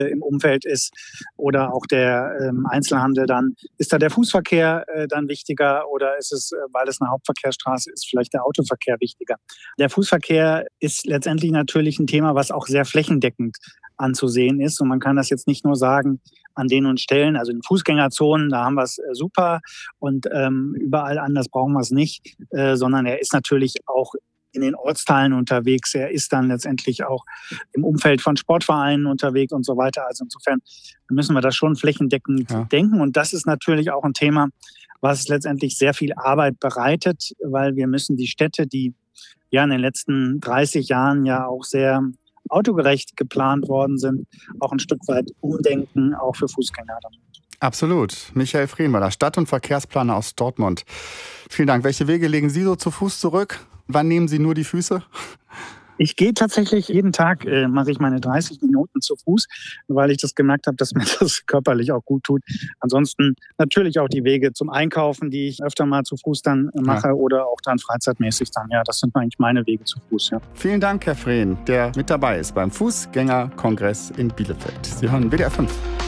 im Umfeld ist oder auch der Einzelhandel, dann ist da der Fußverkehr dann wichtiger oder ist es, weil es eine Hauptverkehrsstraße ist, vielleicht der Autoverkehr wichtiger. Der Fußverkehr ist letztendlich natürlich ein Thema, was auch sehr flächendeckend anzusehen ist und man kann das jetzt nicht nur sagen an den und Stellen, also in Fußgängerzonen, da haben wir es super und überall anders brauchen wir es nicht, sondern er ist natürlich auch in den Ortsteilen unterwegs. Er ist dann letztendlich auch im Umfeld von Sportvereinen unterwegs und so weiter. Also insofern müssen wir das schon flächendeckend denken. Und das ist natürlich auch ein Thema, was letztendlich sehr viel Arbeit bereitet, weil wir müssen die Städte, die ja in den letzten 30 Jahren ja auch sehr autogerecht geplant worden sind, auch ein Stück weit umdenken, auch für Fußgänger. Absolut. Michael Frehn war der Stadt- und Verkehrsplaner aus Dortmund. Vielen Dank. Welche Wege legen Sie so zu Fuß zurück? Wann nehmen Sie nur die Füße? Ich gehe tatsächlich jeden Tag, mache ich meine 30 Minuten zu Fuß, weil ich das gemerkt habe, dass mir das körperlich auch gut tut. Ansonsten natürlich auch die Wege zum Einkaufen, die ich öfter mal zu Fuß dann mache oder auch dann freizeitmäßig dann. Ja, das sind eigentlich meine Wege zu Fuß. Ja. Vielen Dank, Herr Frehn, der mit dabei ist beim Fußgängerkongress in Bielefeld. Sie hören WDR 5.